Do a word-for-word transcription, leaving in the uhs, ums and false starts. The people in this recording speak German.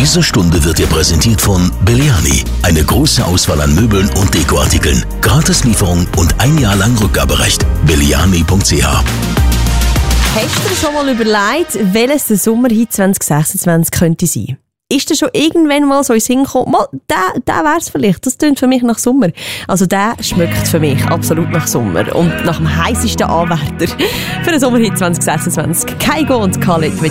Diese Stunde wird dir präsentiert von Belliani. Eine große Auswahl an Möbeln und Dekoartikeln. Gratislieferung und ein Jahr lang Rückgaberecht. belliani punkt c h. Hast du dir schon mal überlegt, welches der Sommerhit zwanzig sechsundzwanzig könnte sein? Ist dir schon irgendwann mal so ins Sinn gekommen, mal, der, der wär's vielleicht, das klingt für mich nach Sommer. Also der schmeckt für mich absolut nach Sommer und nach dem heissesten Anwärter für den Sommerhit zwanzig sechsundzwanzig. Kygo und Khalid mit